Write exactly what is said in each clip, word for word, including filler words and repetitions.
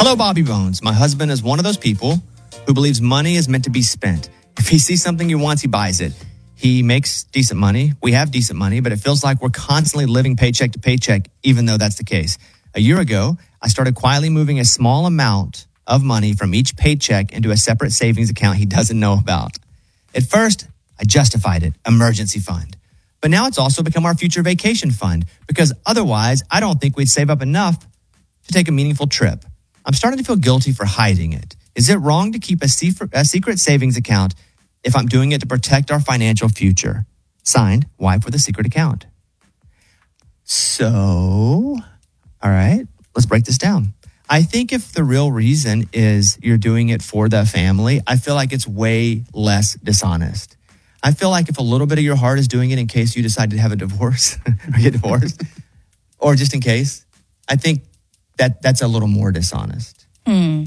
Hello, Bobby Bones. My husband is one of those people who believes money is meant to be spent. If he sees something he wants, he buys it. He makes decent money. We have decent money, but it feels like we're constantly living paycheck to paycheck, even though that's the case. A year ago, I started quietly moving a small amount of money from each paycheck into a separate savings account he doesn't know about. At first, I justified it, emergency fund. But now it's also become our future vacation fund because otherwise I don't think we'd save up enough to take a meaningful trip. I'm starting to feel guilty for hiding it. Is it wrong to keep a secret, a secret savings account if I'm doing it to protect our financial future? Signed, wife with a secret account. So, all right, let's break this down. I think if the real reason is you're doing it for the family, I feel like it's way less dishonest. I feel like if a little bit of your heart is doing it in case you decide to have a divorce or get divorced, or just in case, I think that that's a little more dishonest. Hmm.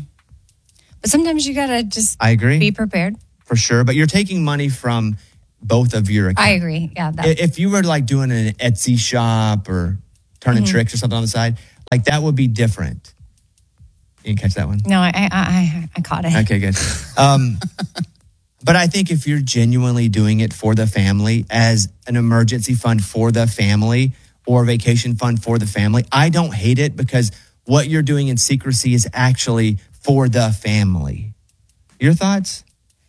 But sometimes you got to just I agree. be prepared. For sure. But you're taking money from both of your accounts. I agree. Yeah. That. If you were like doing an Etsy shop or turning mm-hmm. tricks or something on the side, like that would be different. You didn't catch that one? No, I I, I caught it. Okay, good. Um, but I think if you're genuinely doing it for the family as an emergency fund for the family or vacation fund for the family, I don't hate it because what you're doing in secrecy is actually for the family. Your thoughts?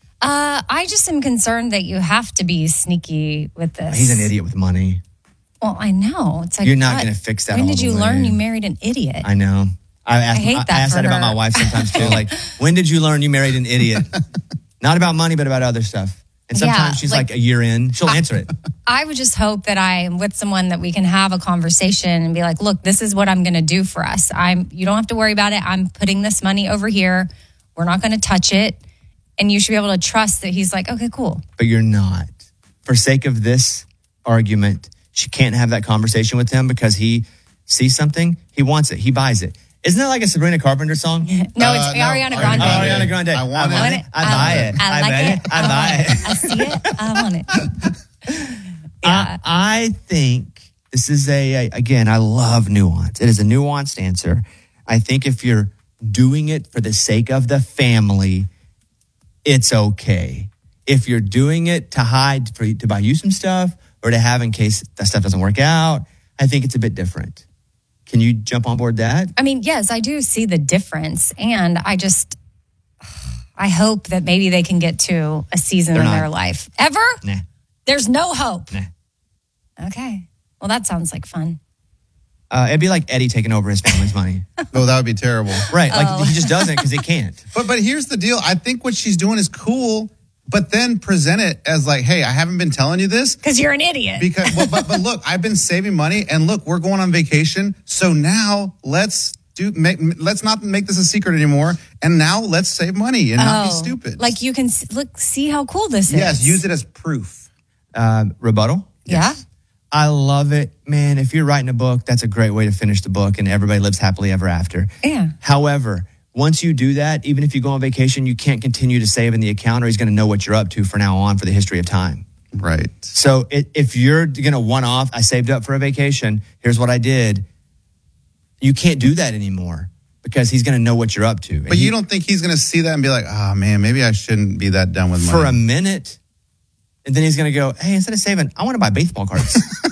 Uh, I just am concerned that you have to be sneaky with this. He's an idiot with money. Well, I know. It's like, you're not going to fix that. When all did the you way. learn you married an idiot? I know. I, asked, I hate that I ask for that her. about my wife sometimes too. Like, when did you learn you married an idiot? Not about money, but about other stuff. And sometimes Yeah, she's like- like a year in, she'll answer it. I would just hope that I'm with someone that we can have a conversation and be like, look, this is what I'm going to do for us. I'm. You don't have to worry about it. I'm putting this money over here. We're not going to touch it. And you should be able to trust that he's like, okay, cool. But you're not. For sake of this argument, she can't have that conversation with him because he sees something, he wants it, he buys it. Isn't that like a Sabrina Carpenter song? No, it's Uh, no, Ariana Grande. Ariana Grande. I want I, it. I buy it. I like bet it. I buy it. I see it. I want it. Yeah. I, I think this is a, a, again, I love nuance. It is a nuanced answer. I think if you're doing it for the sake of the family, it's okay. If you're doing it to hide, for, to buy you some stuff or to have in case that stuff doesn't work out, I think it's a bit different. Can you jump on board that? I mean, yes, I do see the difference. And I just, I hope that maybe they can get to a season They're in not. their life. Ever? Nah. There's no hope. Nah. Okay. Well, that sounds like fun. Uh, it'd be like Eddie taking over his family's money. Oh, that would be terrible. Right. Like Oh. he just doesn't because he can't. But but here's the deal. I think what she's doing is cool, but then present it as like, hey, I haven't been telling you this. Because you're an idiot. Because well, but but look, I've been saving money, and look, we're going on vacation. So now let's do make let's not make this a secret anymore. And now let's save money and not be Oh, stupid. Like you can s- look, see how cool this is. yes, use it as proof. Uh, rebuttal? Yeah. I love it. Man, if you're writing a book, that's a great way to finish the book and everybody lives happily ever after. Yeah. However, once you do that, even if you go on vacation, you can't continue to save in the account or he's going to know what you're up to for now on for the history of time. Right. So it, if you're going to one off, I saved up for a vacation, here's what I did. You can't do that anymore because he's going to know what you're up to. And But he- you don't think he's going to see that and be like, oh, man, maybe I shouldn't be that done with money. for a minute. And then he's going to go, hey, instead of saving, I want to buy baseball cards.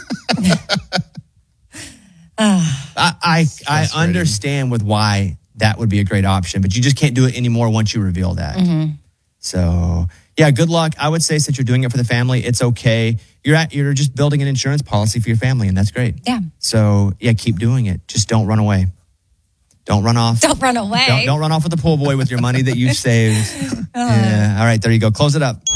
I I, I frustrating. understand with why that would be a great option, but you just can't do it anymore once you reveal that. Mm-hmm. So, yeah, good luck. I would say since you're doing it for the family, it's okay. You're at, you're just building an insurance policy for your family, and that's great. Yeah. So, yeah, keep doing it. Just don't run away. Don't run off. Don't run away. Don't, don't run off with the pool boy with your money that you've saved. Yeah. All right, there you go. Close it up.